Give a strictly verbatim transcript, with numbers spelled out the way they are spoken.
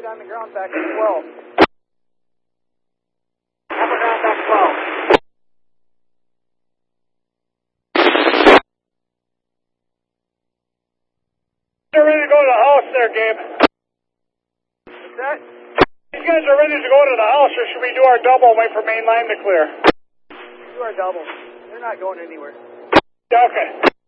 on the ground back at twelve. On the ground back twelve. They're ready to go to the house there, Gabe. What's that? These guys are ready to go to the house, or should we do our double and wait for main line to clear? Do our double. They're not going anywhere. Yeah, okay.